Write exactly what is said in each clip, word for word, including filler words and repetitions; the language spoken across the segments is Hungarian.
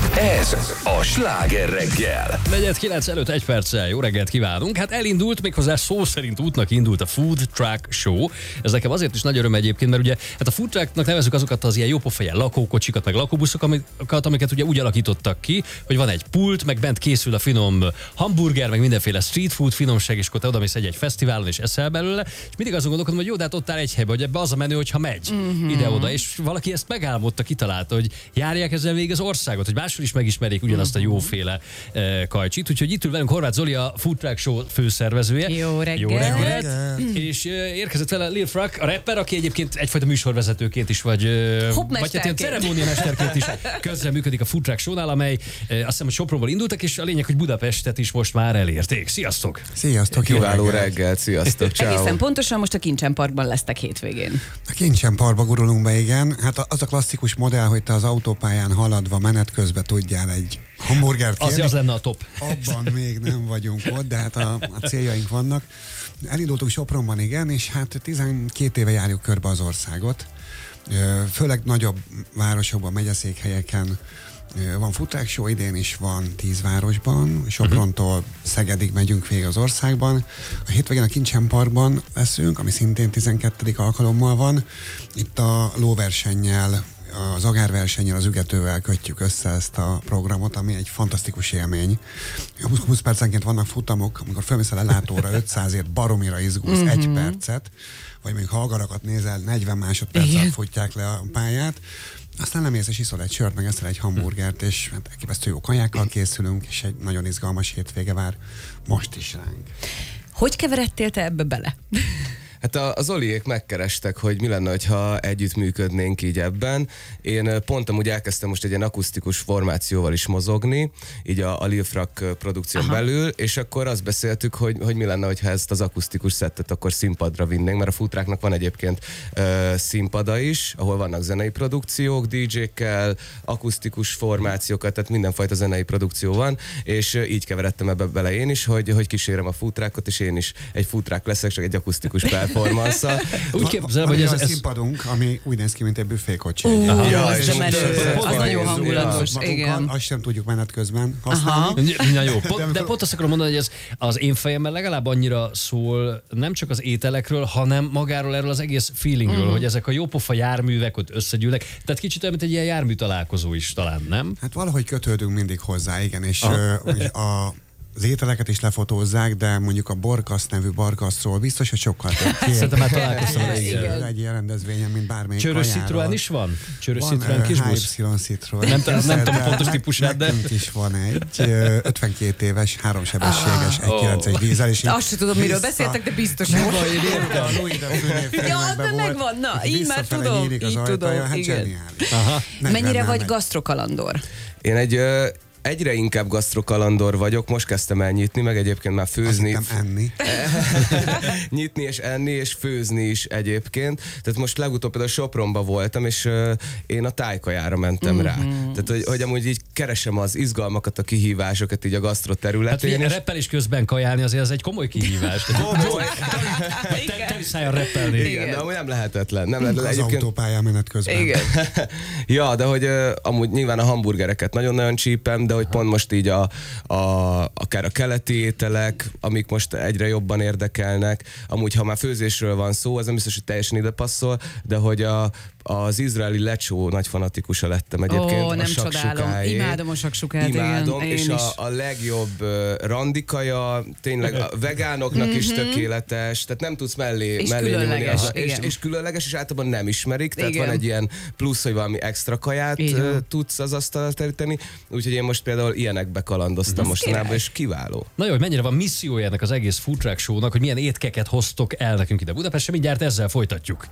Ez a Sláger reggel. negyven kilenc előtt egy perccel jó reggelt kívánunk. Hát elindult, méghozzá szó szerint útnak indult a Food Truck Show. Ez nekem azért is nagy öröm egyébként, mert ugye hát a food trucknak nevezzük azokat az ilyen jópofejjel lakókocsikat, meg lakóbuszokat, amiket ugye úgy alakítottak ki, hogy van egy pult, meg bent készül a finom hamburger, meg mindenféle street food finomság, és akkor te odamész egy-egy fesztiválon és eszel belőle. És mindig azon gondolkodom, hogy jó, de hát ott áll egy helyben, hogy ebbe az a menő, hogyha megy mm-hmm. ide-oda. És valaki ezt megálmodta, kitalálta, hogy járják ezzel végig az országot, hogy máshol is megismerjék ugyanazt a jóféle uh, kajcsit. Úgyhogy itt ül velünk Horváth Zoli, a Food Truck Show főszervezője. Jó reggelt! Jó reggelt. És uh, érkezett vele Lil Frak, a rapper, aki egyébként egyfajta műsorvezetőként is, vagy, uh, vagy hát ilyen ceremóniamesterként is közre működik a Food Truck Shownál, amely uh, azt hiszem, hogy Sopronból indultak, és a lényeg, hogy Budapestet is most már elérték. Sziasztok! Sziasztok! Kiváló reggelt, sziasztok! Ciao. Egészen pontosan most a Kincsen Parkban lesztek hétvégén. A Kincsen Parkba gurulunk be, igen. Hát az a klasszikus modell, hogy te az autópályán haladva menet közben tudjál egy hamburgert kérni. Az, az lenne a top. Abban még nem vagyunk ott, de hát a, a céljaink vannak. Elindultunk Sopronban, igen, és hát tizenkét éve járjuk körbe az országot. Főleg nagyobb városokban, megyeszékhelyeken van Food Truck Show, idén is van tíz városban, Soprontól Szegedig megyünk végig az országban. A hétvégén a Kincsen Parkban leszünk, ami szintén tizenkettedik alkalommal van. Itt a lóversennyel, az agárversennyel, az ügetővel kötjük össze ezt a programot, ami egy fantasztikus élmény. húsz percenként vannak futamok, amikor fölmész a lelátóra ötszázért baromira izgulsz mm-hmm. egy percet, vagy mondjuk hallgarakat nézel, negyven másodpercet futják le a pályát. Aztán lemész és iszol egy sört, meg eszel egy hamburgert, és hát elképesztő jó kajákkal készülünk, és egy nagyon izgalmas hétvége vár most is ránk. Hogy keveredtél te ebbe bele? Hát a, az Oliék megkerestek, hogy mi lenne, ha együtt működnénk így ebben. Én pont amúgy elkezdtem most egy ilyen akusztikus formációval is mozogni, így a, a Lil Frak produkción Aha. belül, és akkor azt beszéltük, hogy, hogy mi lenne, ha ezt az akusztikus szettet akkor színpadra vinnénk, mert a Food Trucknak van egyébként uh, színpada is, ahol vannak zenei produkciók, dé dzsékkel, akusztikus formációkat, tehát mindenfajta zenei produkció van, és uh, így keveredtem ebbe bele én is, hogy, hogy kísérem a Food Truckot, és én is egy Food Truck leszek, csak egy akusztikus performance-szal. Úgy képzelem, hogy ez... a színpadunk, ami úgy néz ki, mint egy büfékocsi. Uh, ja, az sem erő, az nagyon hangulatos, igen. Azt sem tudjuk menet közben használni. Na jó, pont, de pont azt akarom mondani, hogy ez az én fejemmel legalább annyira szól nem csak az ételekről, hanem magáról erről az egész feelingről, uh-huh. hogy ezek a jópofa járművek ott összegyűlnek. Tehát kicsit olyan, mint egy ilyen jármű találkozó is talán, nem? Hát valahogy kötődünk mindig hozzá, igen, és uh, a az ételeket is lefotózzák, de mondjuk a Borkasz nevű barkaszról biztos, hogy sokkal több. Szerintem már találkoztam igen. Egy ilyen rendezvényen, mint bármelyik Csörös Citroen is van? Csörös van Citroen kisbusz? Van Citroen. Nem, nem, nem tudom a pontos típusát, de... Nekünk is van egy ötvenkét éves, háromsebességes, egy kilences dízel. És azt sem tudom, miről beszéltek, de biztos jó. Ja, de megvan, na, így már tudom. Így tudom, igen. Mennyire vagy gasztrokalandor? Én egy... Egyre inkább gasztrokalandor vagyok, most kezdtem el nyitni, meg egyébként már főzni. Azt enni. Nyitni és enni, és főzni is egyébként. Tehát most legutóbb például Sopronba voltam, és uh, én a tájkajára mentem mm-hmm. rá. Tehát, hogy, hogy amúgy így keresem az izgalmakat, a kihívásokat így a gasztro területén. Hát ugye reppelés közben kajálni azért az egy komoly kihívás. Komoly. Teli szájjal reppelni. Igen, de amúgy nem lehetetlen. Nem lehet, az egyébként... autópályán menet közben. Igen. Ja, de hogy uh, amúgy nyilván a hamburgereket nagyon-nagyon csípem, de hogy pont most így a, a, akár a keleti ételek, amik most egyre jobban érdekelnek, amúgy ha már főzésről van szó, az nem biztos, hogy teljesen ide passzol, de hogy a, az izraeli lecsó nagy fanatikusa lettem egyébként. Ó, nem csodálom. Imádom a saksukát. Imádom, igen, és a, a legjobb uh, randikaja, tényleg a vegánoknak mm-hmm. is tökéletes, tehát nem tudsz mellé és mellé különleges, nyúlni. És, és különleges, és általában nem ismerik, tehát igen. van egy ilyen plusz, hogy valami extra kaját uh, tudsz az asztalra teríteni, úgyhogy én most például ilyenekbe kalandoztam mostanában, és kiváló. Na jó, hogy mennyire van missziója ennek az egész Food Truck Show-nak, hogy milyen étkeket hoztok el nekünk ide Budapestre, mindjárt ezzel folytatjuk.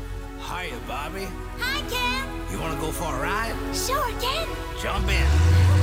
Hiya, Bobby. Hi, Ken. You wanna go for a ride? Sure, Ken. Jump in.